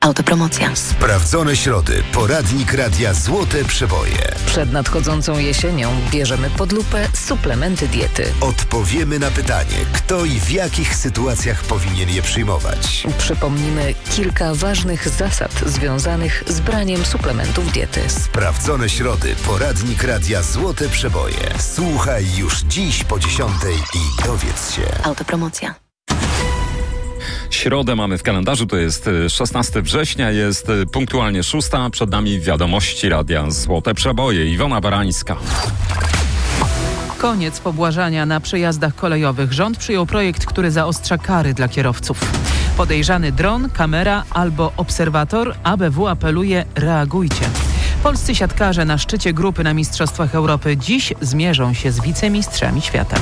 Autopromocja. Sprawdzone środy. Poradnik Radia Złote Przeboje. Przed nadchodzącą jesienią bierzemy pod lupę suplementy diety. Odpowiemy na pytanie, kto i w jakich sytuacjach powinien je przyjmować. Przypomnimy kilka ważnych zasad związanych z braniem suplementów diety. Sprawdzone środy. Poradnik Radia Złote Przeboje. Słuchaj już dziś po 10:00 i dowiedz się. Autopromocja. Środę mamy w kalendarzu, to jest 16 września, jest punktualnie 6. Przed nami wiadomości Radia Złote Przeboje. Iwona Barańska. Koniec pobłażania na przejazdach kolejowych. Rząd przyjął projekt, który zaostrza kary dla kierowców. Podejrzany dron, kamera albo obserwator. ABW apeluje: reagujcie. Polscy siatkarze na szczycie grupy na Mistrzostwach Europy dziś zmierzą się z wicemistrzami świata.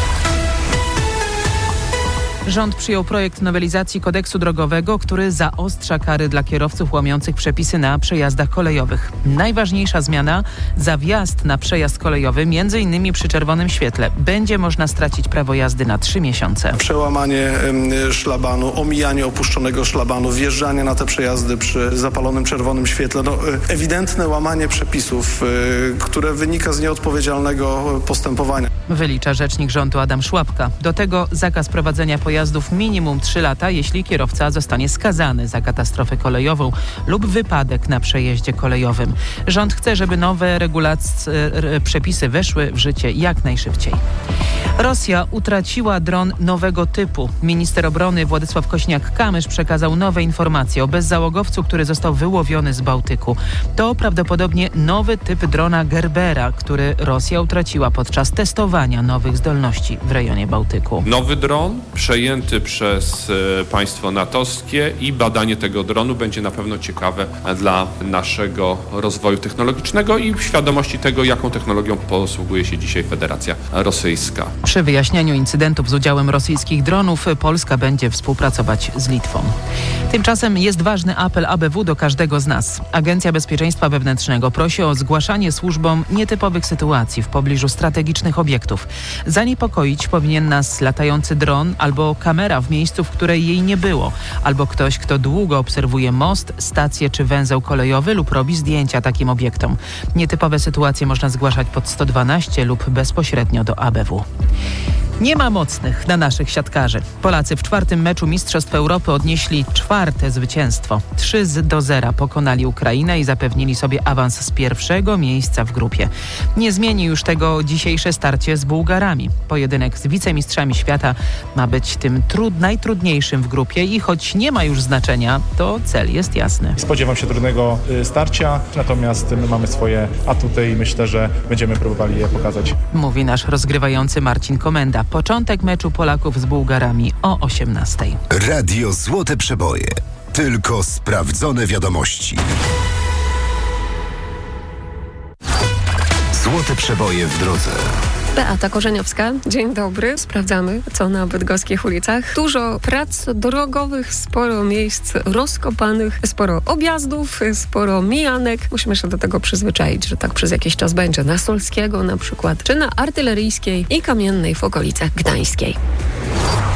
Rząd przyjął projekt nowelizacji kodeksu drogowego, który zaostrza kary dla kierowców łamiących przepisy na przejazdach kolejowych. Najważniejsza zmiana: za wjazd na przejazd kolejowy, m.in. przy czerwonym świetle, będzie można stracić prawo jazdy na 3 miesiące. Przełamanie szlabanu, omijanie opuszczonego szlabanu, wjeżdżanie na te przejazdy przy zapalonym czerwonym świetle. Ewidentne łamanie przepisów, które wynika z nieodpowiedzialnego postępowania. Wylicza rzecznik rządu Adam Szłapka. Do tego zakaz prowadzenia pojazdów minimum 3 lata, jeśli kierowca zostanie skazany za katastrofę kolejową lub wypadek na przejeździe kolejowym. Rząd chce, żeby nowe przepisy weszły w życie jak najszybciej. Rosja utraciła dron nowego typu. Minister obrony Władysław Kośniak-Kamysz przekazał nowe informacje o bezzałogowcu, który został wyłowiony z Bałtyku. To prawdopodobnie nowy typ drona Gerbera, który Rosja utraciła podczas testowania nowych zdolności w rejonie Bałtyku. Nowy dron przejęty przez państwo natowskie i badanie tego dronu będzie na pewno ciekawe dla naszego rozwoju technologicznego i świadomości tego, jaką technologią posługuje się dzisiaj Federacja Rosyjska. Przy wyjaśnianiu incydentów z udziałem rosyjskich dronów Polska będzie współpracować z Litwą. Tymczasem jest ważny apel ABW do każdego z nas. Agencja Bezpieczeństwa Wewnętrznego prosi o zgłaszanie służbom nietypowych sytuacji w pobliżu strategicznych obiektów. Zaniepokoić powinien nas latający dron albo kamera w miejscu, w której jej nie było, albo ktoś, kto długo obserwuje most, stację czy węzeł kolejowy lub robi zdjęcia takim obiektom. Nietypowe sytuacje można zgłaszać pod 112 lub bezpośrednio do ABW. Nie ma mocnych na naszych siatkarzy. Polacy w 4. meczu Mistrzostw Europy odnieśli 4. zwycięstwo. 3-0 pokonali Ukrainę i zapewnili sobie awans z 1. miejsca w grupie. Nie zmieni już tego dzisiejsze starcie z Bułgarami. Pojedynek z wicemistrzami świata ma być tym najtrudniejszym w grupie i choć nie ma już znaczenia, to cel jest jasny. Spodziewam się trudnego starcia, natomiast my mamy swoje atuty i myślę, że będziemy próbowali je pokazać. Mówi nasz rozgrywający Marcin Komenda. Początek meczu Polaków z Bułgarami o 18:00. Radio Złote Przeboje. Tylko sprawdzone wiadomości. Złote Przeboje w drodze. Beata Korzeniowska, dzień dobry. Sprawdzamy, co na bydgoskich ulicach. Dużo prac drogowych, sporo miejsc rozkopanych, sporo objazdów, sporo mijanek. Musimy się do tego przyzwyczaić, że tak przez jakiś czas będzie. Na Solskiego na przykład, czy na Artyleryjskiej i Kamiennej w okolicach Gdańskiej.